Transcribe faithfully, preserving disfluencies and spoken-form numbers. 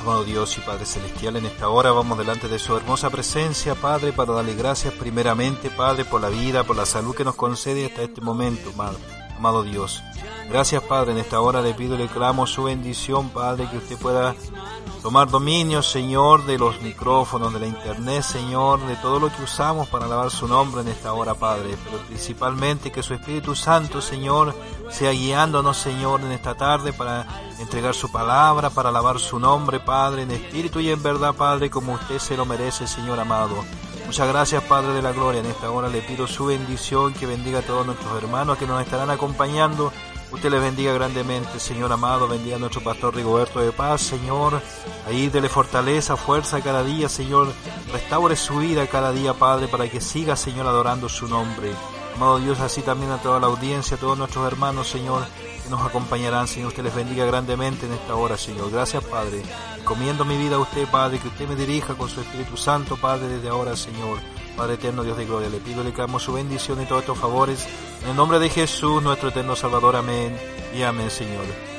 amado Dios y Padre Celestial, en esta hora vamos delante de su hermosa presencia, Padre, para darle gracias primeramente, Padre, por la vida, por la salud que nos concede hasta este momento, Padre, amado Dios. Gracias, Padre, en esta hora le pido y le clamo su bendición, Padre, que usted pueda tomar dominio, Señor, de los micrófonos, de la internet, Señor, de todo lo que usamos para alabar su nombre en esta hora, Padre, pero principalmente que su Espíritu Santo, Señor, sea guiándonos, Señor, en esta tarde para entregar su palabra, para alabar su nombre, Padre, en espíritu y en verdad, Padre, como usted se lo merece, Señor amado. Muchas gracias, Padre de la Gloria. En esta hora le pido su bendición, que bendiga a todos nuestros hermanos que nos estarán acompañando. Usted les bendiga grandemente, Señor amado. Bendiga a nuestro pastor Rigoberto de Paz, Señor. Ahí dele fortaleza, fuerza cada día, Señor. Restaure su vida cada día, Padre, para que siga, Señor, adorando su nombre. Amado Dios, así también a toda la audiencia, a todos nuestros hermanos, Señor, que nos acompañarán, Señor. Usted les bendiga grandemente en esta hora, Señor. Gracias, Padre. Encomiendo mi vida a usted, Padre, que usted me dirija con su Espíritu Santo, Padre, desde ahora, Señor. Padre eterno, Dios de gloria, le pido y le clamo su bendición y todos estos favores. En el nombre de Jesús, nuestro eterno Salvador. Amén y amén, Señor.